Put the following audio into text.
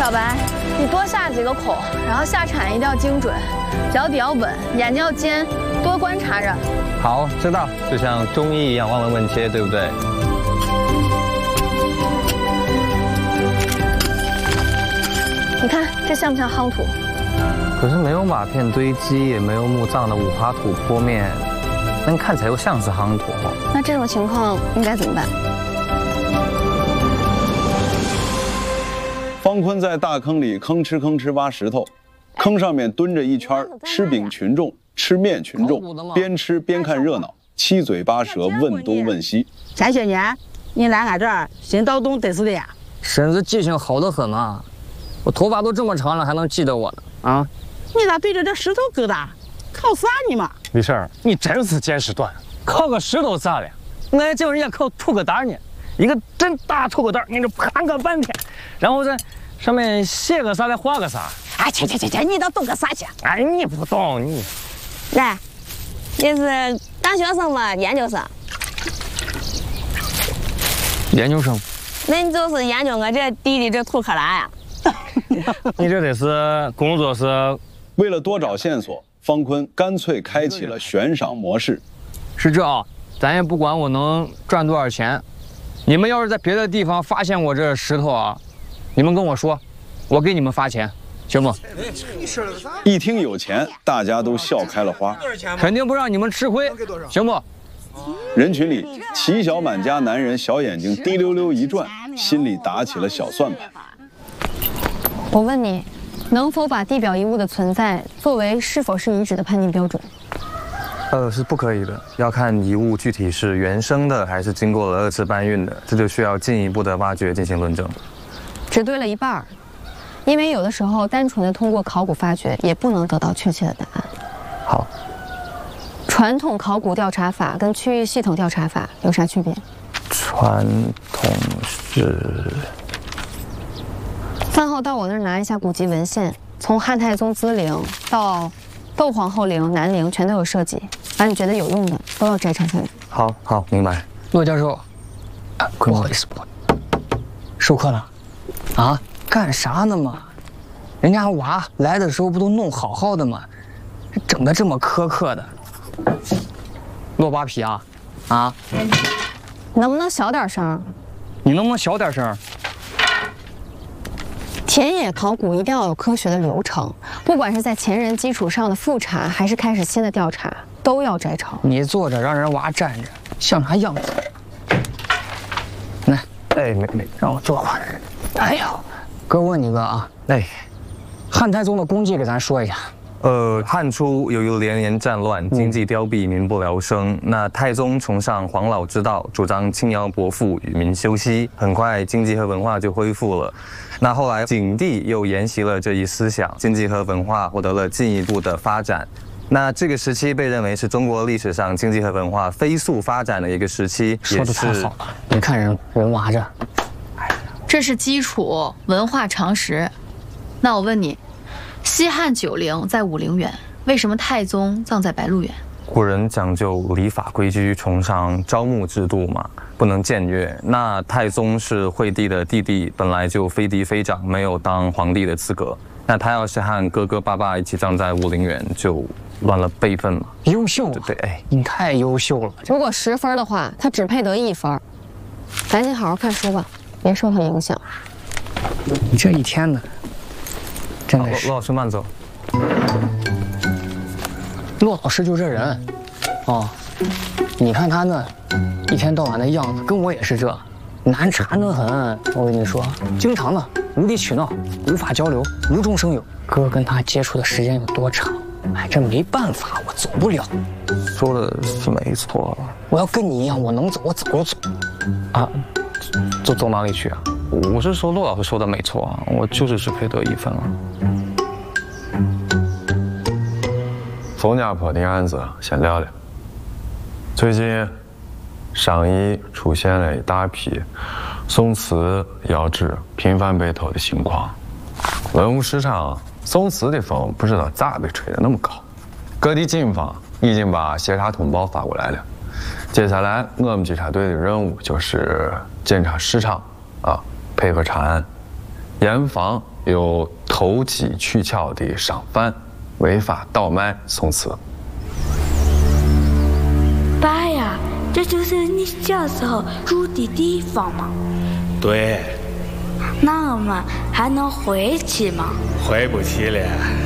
小白，你多下几个孔，然后下铲一定要精准，脚底要稳，眼睛要尖，多观察着。 好，知道，就像中医一样望闻问切，对不对？ 你看这像不像夯土？ 可是没有瓦片堆积，也没有墓葬的五花土坡面，但看起来又像是夯土。 那这种情况应该怎么办？ 方坤在大坑里吭哧吭哧挖石头，坑上面蹲着一圈吃饼群众、吃面群众，边吃边看热闹，七嘴八舌问东问西。 前些年你来俺这儿新到东得是的呀， 婶子记性好得很嘛，我头发都这么长了，还能记得我呢啊！ 你咋对着这石头疙瘩？靠啥你嘛？ 李婶，你真是见识短，靠个石头咋了？俺叫人家靠土疙瘩呢，一个真大土疙瘩，你这盘个半天，然后在上面写个啥来画个啥。 哎，去，你都懂个啥去？ 哎，你不懂你。 来，你是大学生吗？研究生？ 研究生。 那你就是研究我这地里这土坷垃呀？ 你这得是工作是？ 为了多找线索，方坤干脆开启了悬赏模式。 是这啊，咱也不管我能赚多少钱，你们要是在别的地方发现我这石头啊，你们跟我说，我给你们发钱，行不？ 一听有钱，大家都笑开了花， 肯定不让你们吃亏，行不？ 人群里，齐小满家男人小眼睛滴溜溜一转，心里打起了小算盘。 我问你，能否把地表遗物的存在作为是否是遗址的判定标准？ 是不可以的，要看遗物具体是原生的还是经过了2次搬运的，这就需要进一步的挖掘进行论证。 只对了一半，因为有的时候单纯的通过考古发掘也不能得到确切的答案。 好。 传统考古调查法跟区域系统调查法有啥区别？ 传统是饭后到我那儿拿一下古籍文献，从汉太宗资陵到窦皇后陵、南陵全都有涉及，把你觉得有用的都要摘抄下来。 好，明白。 骆教授，不好意思，授课了，啊？干啥呢嘛？人家娃来的时候不都弄好好的吗？整的这么苛刻的。骆八皮啊，啊！ 能不能小点声？ 你能不能小点声？ 田野考古一定要有科学的流程，不管是在前人基础上的复查，还是开始新的调查，都要摘抄。 你坐着，让人娃站着，像啥样子？来， 哎，没， 让我坐会儿。哎呦，哥问你个啊，汉太宗的功绩给咱说一下。 汉初由于连年战乱，经济凋敝，民不聊生。那太宗崇尚黄老之道，主张轻徭薄赋，与民休息，很快经济和文化就恢复了。那后来景帝又沿袭了这一思想，经济和文化获得了进一步的发展。那这个时期被认为是中国历史上经济和文化飞速发展的一个时期。 说的太好了，你看人娃这， 这是基础文化常识。那我问你，西汉九陵在武陵源，为什么太宗葬在白鹿原？ 古人讲究礼法规矩，崇尚招募制度嘛，不能僭越。那太宗是惠帝的弟弟，本来就非嫡非长，没有当皇帝的资格。那他要是和哥哥爸爸一起葬在武陵源，就乱了辈分嘛。 优秀， 对，哎， 你太优秀了。 如果10分的话，他只配得1分。赶紧好好看书吧，别受他影响。 你这一天呢，真的是。 骆老师慢走。 骆老师就这人，哦，你看他那一天到晚的样子，跟我也是这，难缠得很。我跟你说，经常的无理取闹，无法交流，无中生有。哥跟他接触的时间有多长？哎，这没办法，我走不了。 说的是没错， 我要跟你一样，我能走，我早就走。 啊，走哪里去啊？我是说骆老师说的没错啊，我就是只配得1分了。 冯家坡的案子先聊聊。最近，上虞出现了一大批宋瓷窑址频繁被偷的情况。文物市场宋瓷的风不知道咋被吹得那么高。各地警方已经把协查通报发过来了。接下来我们稽查队的任务就是检查市场配合查案，严防有投脊去窍的赏饭，违法倒卖宋瓷。 爸呀，这就是你小时候住的地方吗？ 对。 那我们还能回去吗？ 回不去了。